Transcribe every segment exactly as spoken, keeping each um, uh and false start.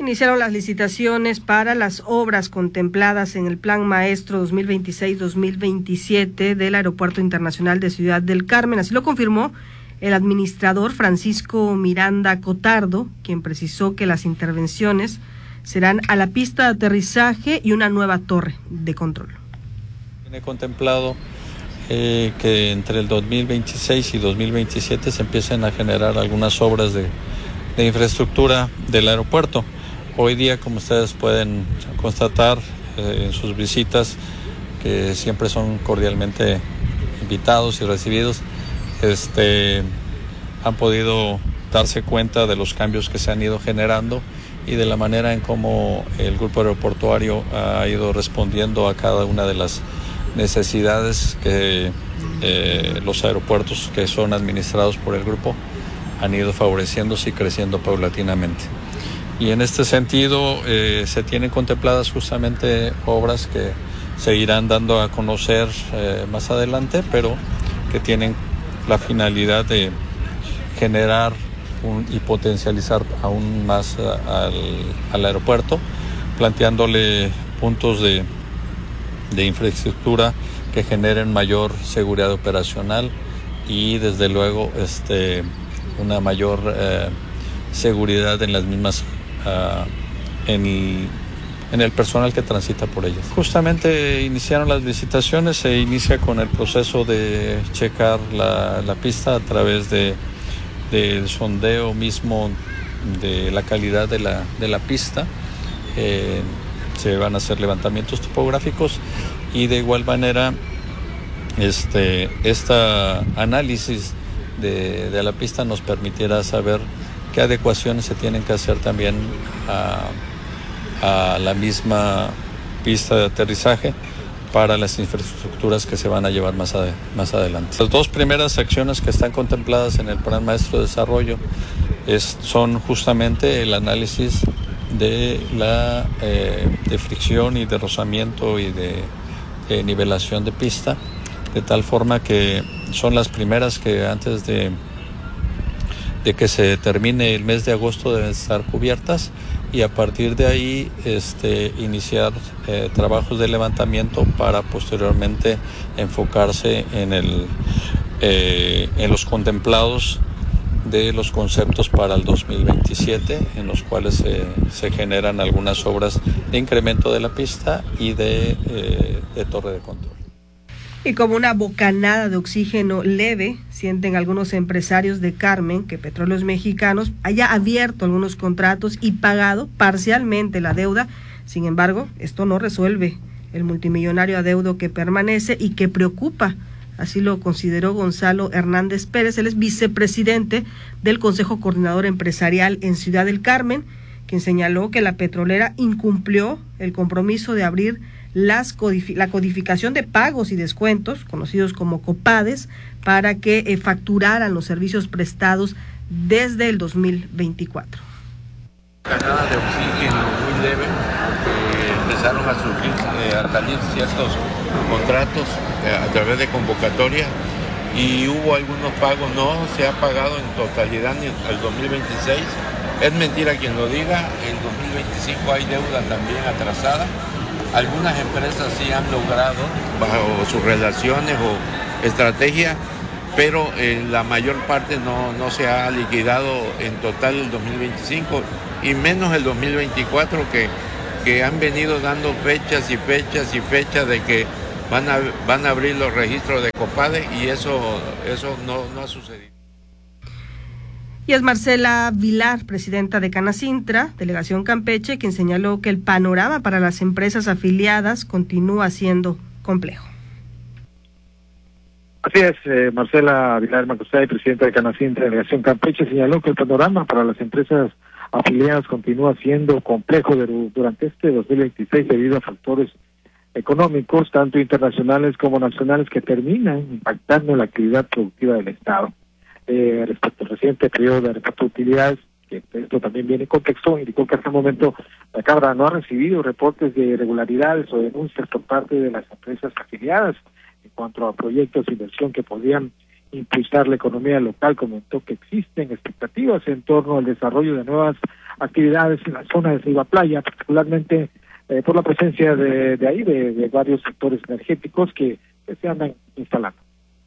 Iniciaron las licitaciones para las obras contempladas en el Plan Maestro dos mil veintiséis dos mil veintisiete del Aeropuerto Internacional de Ciudad del Carmen. Así lo confirmó el administrador Francisco Miranda Cotardo, quien precisó que las intervenciones serán a la pista de aterrizaje y una nueva torre de control. Tiene contemplado eh, que entre el dos mil veintiséis y dos mil veintisiete se empiecen a generar algunas obras de, de infraestructura del aeropuerto. Hoy día, como ustedes pueden constatar eh, en sus visitas, que siempre son cordialmente invitados y recibidos, este, han podido darse cuenta de los cambios que se han ido generando y de la manera en cómo el grupo aeroportuario ha ido respondiendo a cada una de las necesidades que eh, los aeropuertos que son administrados por el grupo han ido favoreciéndose y creciendo paulatinamente. Y en este sentido eh, se tienen contempladas justamente obras que se irán dando a conocer eh, más adelante, pero que tienen la finalidad de generar un, y potencializar aún más a, al, al aeropuerto, planteándole puntos de, de infraestructura que generen mayor seguridad operacional y desde luego este, una mayor eh, seguridad en las mismas Uh, en, en el personal que transita por ellas. Justamente iniciaron las licitaciones, se inicia con el proceso de checar la, la pista a través de del sondeo mismo de la calidad de la, de la pista. Eh, se van a hacer levantamientos topográficos y de igual manera este esta análisis de, de la pista nos permitirá saber qué adecuaciones se tienen que hacer también a, a la misma pista de aterrizaje para las infraestructuras que se van a llevar más, ade, más adelante. Las dos primeras acciones que están contempladas en el Plan Maestro de Desarrollo es, son justamente el análisis de la eh, de fricción y de rozamiento y de, de nivelación de pista, de tal forma que son las primeras que antes de de que se termine el mes de agosto deben estar cubiertas y a partir de ahí este, iniciar eh, trabajos de levantamiento para posteriormente enfocarse en, el, eh, en los contemplados de los conceptos para el dos mil veintisiete, en los cuales se, se generan algunas obras de incremento de la pista y de, eh, de torre de control. Y como una bocanada de oxígeno leve, sienten algunos empresarios de Carmen que Petróleos Mexicanos haya abierto algunos contratos y pagado parcialmente la deuda. Sin embargo, esto no resuelve el multimillonario adeudo que permanece y que preocupa. Así lo consideró Gonzalo Hernández Pérez, él es vicepresidente del Consejo Coordinador Empresarial en Ciudad del Carmen, quien señaló que la petrolera incumplió el compromiso de abrir Las codifi- la codificación de pagos y descuentos, conocidos como COPADES, para que eh, facturaran los servicios prestados desde el dos mil veinticuatro. Canada de oxígeno muy leve, porque empezaron a surgir, eh, a salir ciertos contratos eh, a través de convocatoria y hubo algunos pagos, no se ha pagado en totalidad ni al dos mil veintiséis. Es mentira quien lo diga, en dos mil veinticinco hay deuda también atrasada. Algunas empresas sí han logrado, bajo sus relaciones o estrategia, pero eh, la mayor parte no, no se ha liquidado en total el dos mil veinticinco y menos el dos mil veinticuatro, que, que han venido dando fechas y fechas y fechas de que van a, van a abrir los registros de COPADE y eso, eso no, no ha sucedido. Y es Marcela Vilar, presidenta de Canacintra, delegación Campeche, quien señaló que el panorama para las empresas afiliadas continúa siendo complejo. Así es, eh, Marcela Vilar Macusay, presidenta de Canacintra, delegación Campeche, señaló que el panorama para las empresas afiliadas continúa siendo complejo durante este dos mil veintiséis debido a factores económicos, tanto internacionales como nacionales, que terminan impactando en la actividad productiva del Estado. Eh, respecto al reciente periodo de reparto de utilidades, que esto también viene en contexto, indicó que hasta el momento la Cámara no ha recibido reportes de irregularidades o denuncias por parte de las empresas afiliadas en cuanto a proyectos de inversión que podrían impulsar la economía local. Comentó que existen expectativas en torno al desarrollo de nuevas actividades en la zona de Ceiba Playa, particularmente eh, por la presencia de, de ahí, de, de varios sectores energéticos que, que se andan instalando.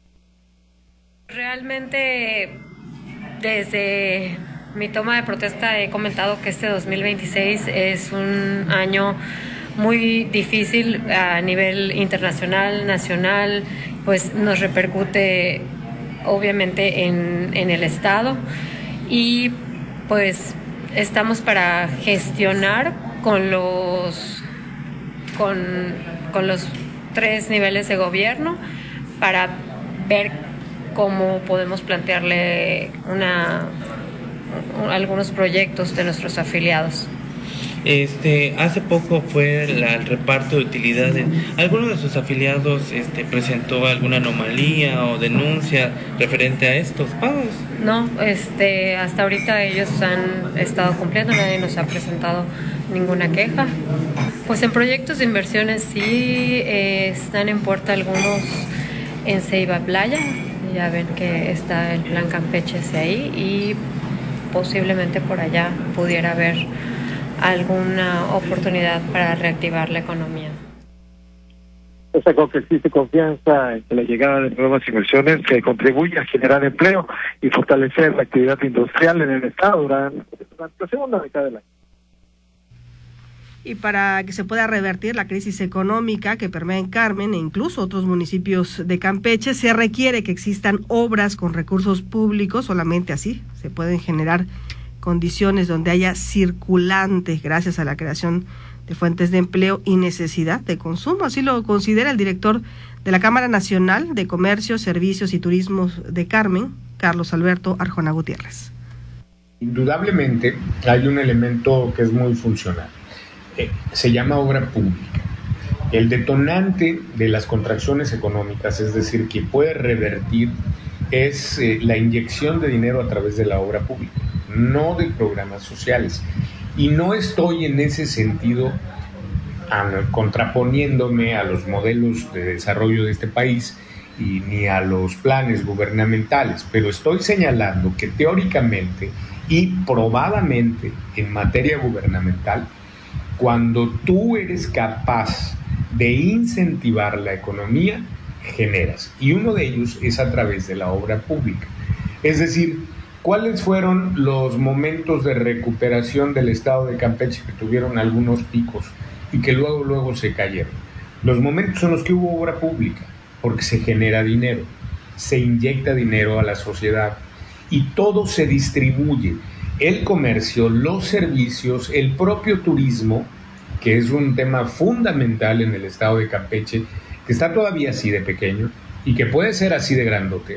Realmente, desde mi toma de protesta he comentado que este dos mil veintiséis es un año muy difícil a nivel internacional, nacional, pues nos repercute obviamente en, en el Estado y pues estamos para gestionar con los con, con los tres niveles de gobierno para ver cómo podemos plantearle una algunos proyectos de nuestros afiliados. Este, hace poco fue la, el reparto de utilidades. ¿Alguno de sus afiliados este, presentó alguna anomalía o denuncia referente a estos pagos? No, este, hasta ahorita ellos han estado cumpliendo, nadie nos ha presentado ninguna queja. Pues en proyectos de inversiones sí eh, están en puerta algunos en Ceiba Playa, ya ven que está el Plan Campeche hacia ahí y posiblemente por allá pudiera haber alguna oportunidad para reactivar la economía. Destacó que existe confianza en que la llegada de nuevas inversiones que contribuye a generar empleo y fortalecer la actividad industrial en el Estado durante, durante la segunda mitad del año. Y para que se pueda revertir la crisis económica que permea en Carmen e incluso otros municipios de Campeche, se requiere que existan obras con recursos públicos, solamente así se pueden generar condiciones donde haya circulante gracias a la creación de fuentes de empleo y necesidad de consumo. Así lo considera el director de la Cámara Nacional de Comercio, Servicios y Turismo de Carmen, Carlos Alberto Arjona Gutiérrez. Indudablemente hay un elemento que es muy funcional. Eh, se llama obra pública. El detonante de las contracciones económicas, es decir, que puede revertir, es eh, la inyección de dinero a través de la obra pública, no de programas sociales. Y no estoy en ese sentido contraponiéndome a los modelos de desarrollo de este país y ni a los planes gubernamentales, pero estoy señalando que teóricamente y probadamente en materia gubernamental, cuando tú eres capaz de incentivar la economía, generas. Y uno de ellos es a través de la obra pública. Es decir, ¿cuáles fueron los momentos de recuperación del estado de Campeche que tuvieron algunos picos y que luego, luego se cayeron? Los momentos en los que hubo obra pública, porque se genera dinero, se inyecta dinero a la sociedad y todo se distribuye. El comercio, los servicios, el propio turismo, que es un tema fundamental en el estado de Campeche, que está todavía así de pequeño y que puede ser así de grandote,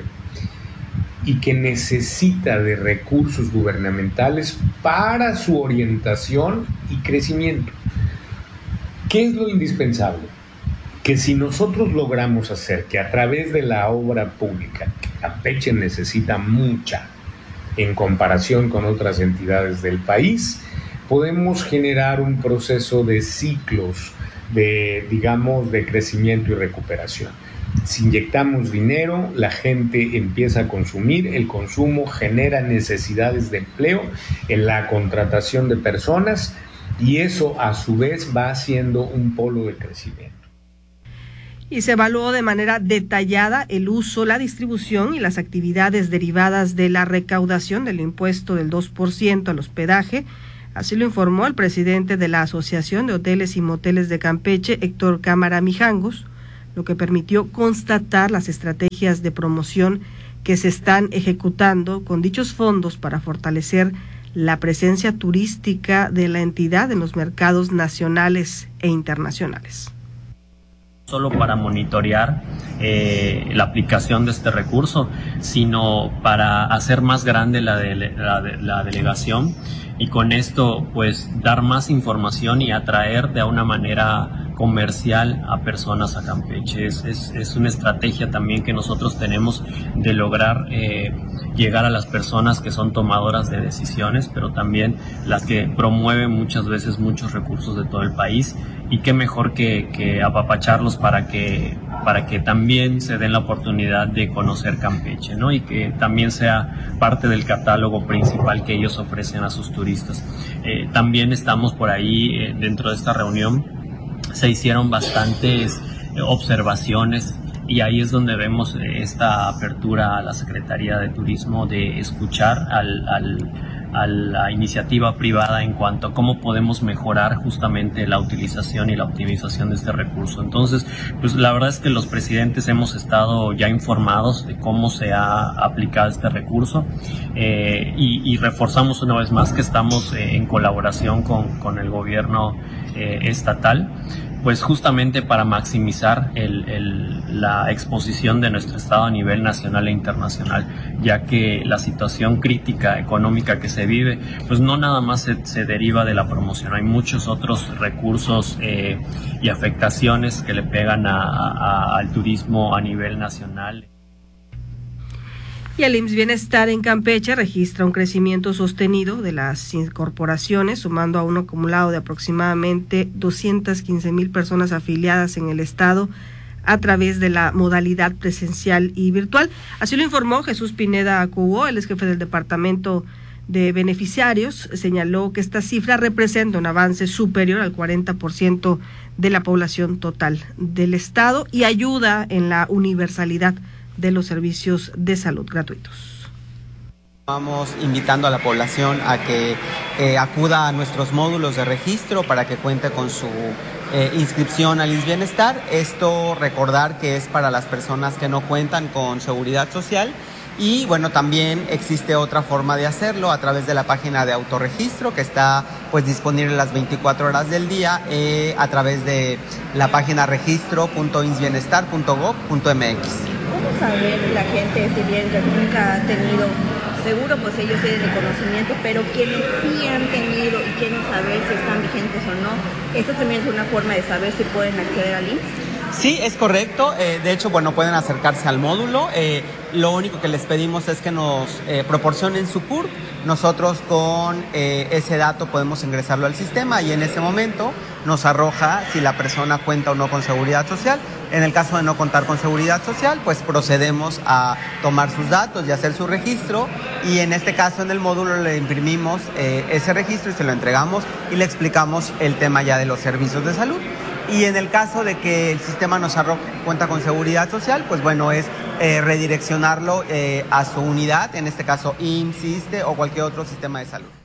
y que necesita de recursos gubernamentales para su orientación y crecimiento. ¿Qué es lo indispensable? Que si nosotros logramos hacer que a través de la obra pública, Campeche necesita mucha en comparación con otras entidades del país, podemos generar un proceso de ciclos de, digamos, de crecimiento y recuperación. Si inyectamos dinero, la gente empieza a consumir, el consumo genera necesidades de empleo en la contratación de personas y eso a su vez va haciendo un polo de crecimiento. Y se evaluó de manera detallada el uso, la distribución y las actividades derivadas de la recaudación del impuesto del dos por ciento al hospedaje. Así lo informó el presidente de la Asociación de Hoteles y Moteles de Campeche, Héctor Cámara Mijangos, lo que permitió constatar las estrategias de promoción que se están ejecutando con dichos fondos para fortalecer la presencia turística de la entidad en los mercados nacionales e internacionales. Solo para monitorear eh, la aplicación de este recurso, sino para hacer más grande la, de, la, de, la delegación y con esto pues dar más información y atraer de una manera comercial a personas a Campeche. Es, es, es una estrategia también que nosotros tenemos de lograr eh, llegar a las personas que son tomadoras de decisiones, pero también las que promueven muchas veces muchos recursos de todo el país, y qué mejor que, que apapacharlos para que, para que también se den la oportunidad de conocer Campeche, ¿no? Y que también sea parte del catálogo principal que ellos ofrecen a sus turistas. Eh, también estamos por ahí, eh, dentro de esta reunión, se hicieron bastantes eh, observaciones, y ahí es donde vemos eh, esta apertura a la Secretaría de Turismo de escuchar al, al, a la iniciativa privada en cuanto a cómo podemos mejorar justamente la utilización y la optimización de este recurso. Entonces, pues la verdad es que los presidentes hemos estado ya informados de cómo se ha aplicado este recurso, eh, y, y reforzamos una vez más que estamos eh, en colaboración con, con el gobierno eh, estatal, pues justamente para maximizar el, el, la exposición de nuestro estado a nivel nacional e internacional, ya que la situación crítica económica que se vive, pues no nada más se, se deriva de la promoción, hay muchos otros recursos eh, y afectaciones que le pegan a, a, al turismo a nivel nacional. Y el I M S S Bienestar en Campeche registra un crecimiento sostenido de las incorporaciones, sumando a un acumulado de aproximadamente doscientas quince mil personas afiliadas en el estado a través de la modalidad presencial y virtual. Así lo informó Jesús Pineda Cubo, el ex jefe del Departamento de Beneficiarios. Señaló que esta cifra representa un avance superior al cuarenta por ciento de la población total del estado y ayuda en la universalidad de los servicios de salud gratuitos. Vamos invitando a la población a que eh, acuda a nuestros módulos de registro para que cuente con su eh, inscripción al I M S S Bienestar. Esto, recordar que es para las personas que no cuentan con seguridad social. Y bueno, también existe otra forma de hacerlo a través de la página de autorregistro que está pues disponible las veinticuatro horas del día eh, a través de la página registro punto i m s s bienestar punto gob punto m x. ¿Cómo saber la gente, si bien que nunca ha tenido seguro, pues ellos tienen el conocimiento, pero quienes sí han tenido y quieren saber si están vigentes o no? Esto también es una forma de saber si pueden acceder al I M S S. Sí, es correcto. Eh, de hecho, bueno, pueden acercarse al módulo. Eh, lo único que les pedimos es que nos eh, proporcionen su C U R P. Nosotros con eh, ese dato podemos ingresarlo al sistema y en ese momento nos arroja si la persona cuenta o no con seguridad social. En el caso de no contar con seguridad social, pues procedemos a tomar sus datos y hacer su registro, y en este caso en el módulo le imprimimos eh, ese registro y se lo entregamos y le explicamos el tema ya de los servicios de salud. Y en el caso de que el sistema nos arroje cuenta con seguridad social, pues bueno, es eh, redireccionarlo eh, a su unidad, en este caso I M S S, ISSSTE o cualquier otro sistema de salud.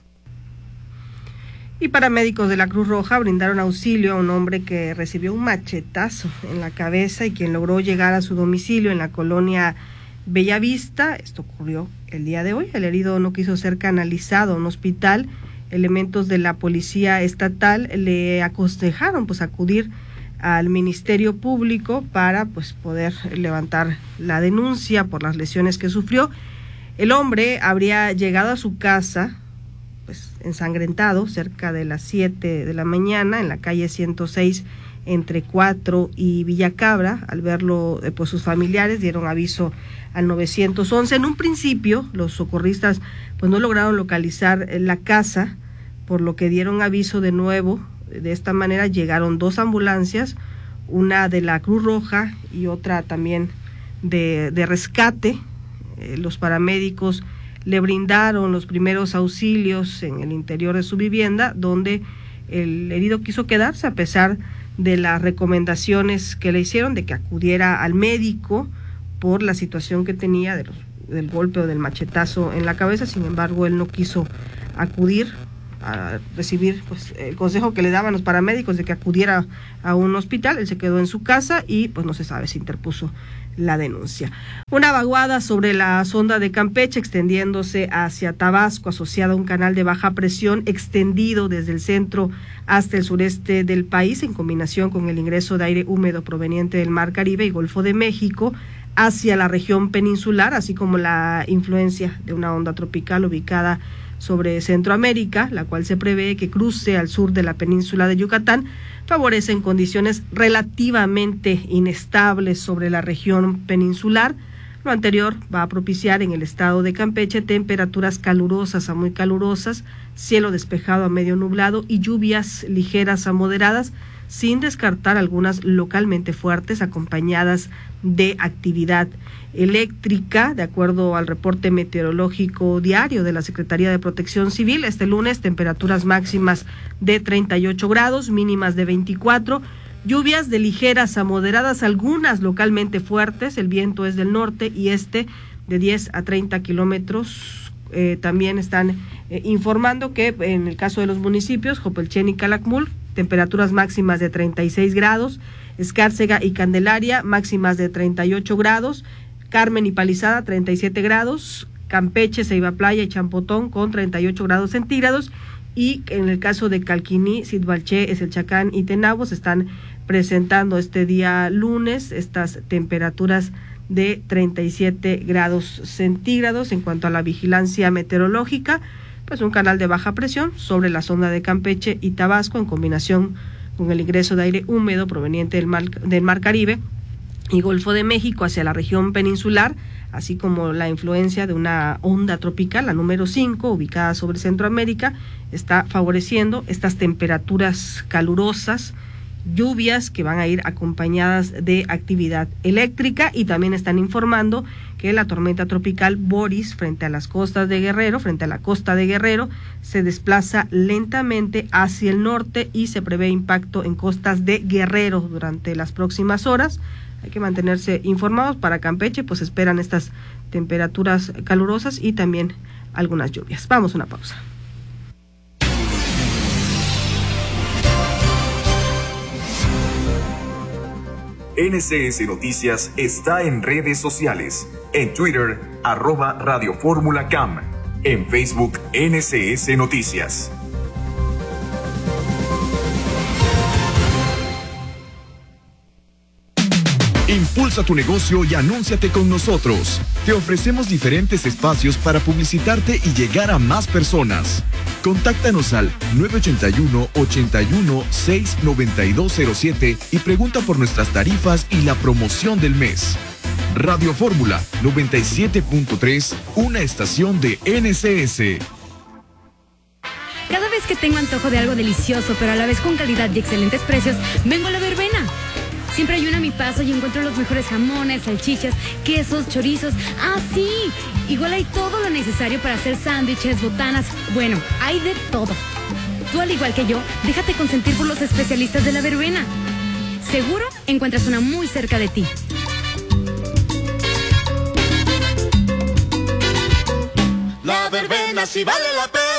Y paramédicos de la Cruz Roja brindaron auxilio a un hombre que recibió un machetazo en la cabeza y quien logró llegar a su domicilio en la colonia Bellavista. Esto ocurrió el día de hoy. El herido no quiso ser canalizado a un hospital. Elementos de la policía estatal le aconsejaron pues acudir al Ministerio Público para pues poder levantar la denuncia por las lesiones que sufrió. El hombre habría llegado a su casa pues ensangrentado cerca de las siete de la mañana en la calle ciento seis entre cuatro y Villacabra. Al verlo, eh, pues sus familiares dieron aviso al nueve once. En un principio, los socorristas pues no lograron localizar la casa, por lo que dieron aviso de nuevo. De esta manera llegaron dos ambulancias, una de la Cruz Roja y otra también de, de rescate. Eh, los paramédicos le brindaron los primeros auxilios en el interior de su vivienda, donde el herido quiso quedarse a pesar de las recomendaciones que le hicieron de que acudiera al médico por la situación que tenía de los, del golpe o del machetazo en la cabeza. Sin embargo, él no quiso acudir a recibir pues el consejo que le daban los paramédicos de que acudiera a un hospital. Él se quedó en su casa y pues no se sabe si interpuso la denuncia. Una vaguada sobre la sonda de Campeche extendiéndose hacia Tabasco, asociada a un canal de baja presión extendido desde el centro hasta el sureste del país, en combinación con el ingreso de aire húmedo proveniente del Mar Caribe y Golfo de México hacia la región peninsular, así como la influencia de una onda tropical ubicada sobre Centroamérica, la cual se prevé que cruce al sur de la península de Yucatán, favorecen condiciones relativamente inestables sobre la región peninsular. Lo anterior va a propiciar en el estado de Campeche temperaturas calurosas a muy calurosas, cielo despejado a medio nublado y lluvias ligeras a moderadas, sin descartar algunas localmente fuertes acompañadas de actividad eléctrica. De acuerdo al reporte meteorológico diario de la Secretaría de Protección Civil, este lunes temperaturas máximas de treinta y ocho grados, mínimas de veinticuatro, lluvias de ligeras a moderadas, algunas localmente fuertes, el viento es del norte y este de diez a treinta kilómetros. Eh, también están eh, informando que en el caso de los municipios, Jopelchen y Calakmul, temperaturas máximas de treinta y seis grados, Escárcega y Candelaria, máximas de treinta y ocho grados, Carmen y Palizada, treinta y siete grados, Campeche, Ceiba Playa y Champotón con treinta y ocho grados centígrados, y en el caso de Calquiní, Sitbalché, Eselchacán y Tenabo se están presentando este día lunes estas temperaturas de treinta y siete grados centígrados. En cuanto a la vigilancia meteorológica, pues un canal de baja presión sobre la zona de Campeche y Tabasco en combinación con el ingreso de aire húmedo proveniente del mar, del mar Caribe y Golfo de México hacia la región peninsular, así como la influencia de una onda tropical, la número cinco, ubicada sobre Centroamérica, está favoreciendo estas temperaturas calurosas, lluvias que van a ir acompañadas de actividad eléctrica, y también están informando que la tormenta tropical Boris frente a las costas de Guerrero, frente a la costa de Guerrero, se desplaza lentamente hacia el norte y se prevé impacto en costas de Guerrero durante las próximas horas. Hay que mantenerse informados. Para Campeche, pues esperan estas temperaturas calurosas y también algunas lluvias. Vamos a una pausa. N C S Noticias está en redes sociales. En Twitter, arroba Radio Fórmula Cam. En Facebook, N C S Noticias. Impulsa tu negocio y anúnciate con nosotros. Te ofrecemos diferentes espacios para publicitarte y llegar a más personas. Contáctanos al nueve ocho uno, ocho uno, seis, nueve dos cero siete y pregunta por nuestras tarifas y la promoción del mes. Radio Fórmula noventa y siete punto tres, una estación de N C S. Cada vez que tengo antojo de algo delicioso, pero a la vez con calidad y excelentes precios, vengo a La Verbena. Siempre hay una a mi paso y encuentro los mejores jamones, salchichas, quesos, chorizos. ¡Ah, sí! Igual hay todo lo necesario para hacer sándwiches, botanas. Bueno, hay de todo. Tú, al igual que yo, déjate consentir por los especialistas de La Verbena. Seguro encuentras una muy cerca de ti. La Verbena sí vale la pena.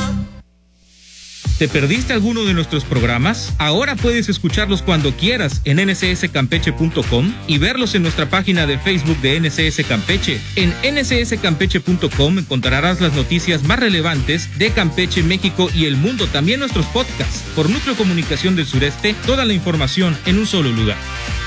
¿Te perdiste alguno de nuestros programas? Ahora puedes escucharlos cuando quieras en N C S Campeche punto com y verlos en nuestra página de Facebook de N C S Campeche. En N C S Campeche punto com encontrarás las noticias más relevantes de Campeche, México y el mundo, también nuestros podcasts. Por Núcleo Comunicación del Sureste, toda la información en un solo lugar.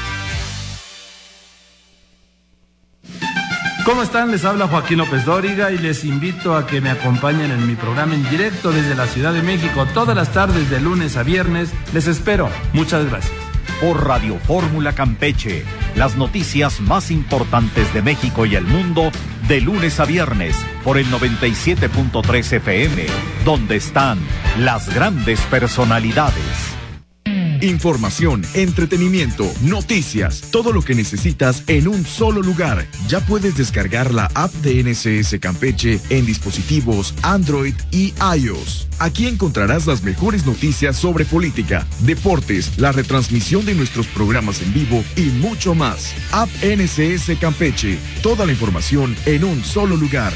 ¿Cómo están? Les habla Joaquín López Dóriga y les invito a que me acompañen en mi programa en directo desde la Ciudad de México todas las tardes de lunes a viernes. Les espero. Muchas gracias. Por Radio Fórmula Campeche, las noticias más importantes de México y el mundo de lunes a viernes por el noventa y siete punto tres F M, donde están las grandes personalidades. Información, entretenimiento, noticias, todo lo que necesitas en un solo lugar. Ya puedes descargar la app de N C S Campeche en dispositivos Android y iOS. Aquí encontrarás las mejores noticias sobre política, deportes, la retransmisión de nuestros programas en vivo y mucho más. App N C S Campeche, toda la información en un solo lugar.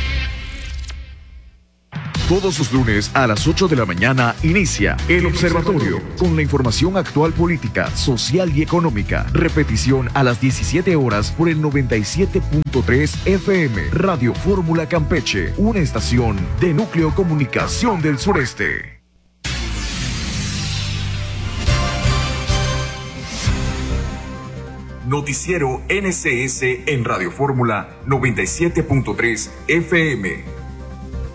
Todos los lunes a las ocho de la mañana inicia El Observatorio con la información actual política, social y económica. Repetición a las diecisiete horas por el noventa y siete punto tres F M. Radio Fórmula Campeche, una estación de Núcleo Comunicación del Sureste. Noticiero N C S en Radio Fórmula noventa y siete punto tres F M.